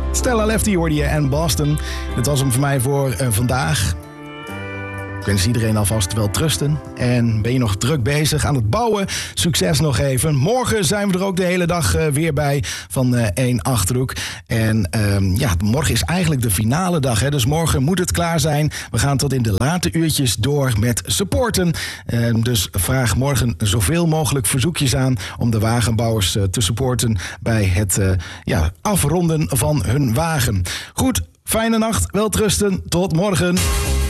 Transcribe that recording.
Stella Lefty hoorde je en Boston. Dit was hem voor mij voor vandaag. Ik wens iedereen alvast wel trusten. En ben je nog druk bezig aan het bouwen? Succes nog even. Morgen zijn we er ook de hele dag weer bij van 1 Achterhoek. En morgen is eigenlijk de finale dag. Hè? Dus morgen moet het klaar zijn. We gaan tot in de late uurtjes door met supporten. Dus vraag morgen zoveel mogelijk verzoekjes aan om de wagenbouwers te supporten bij het afronden van hun wagen. Goed, fijne nacht, welterusten, tot morgen.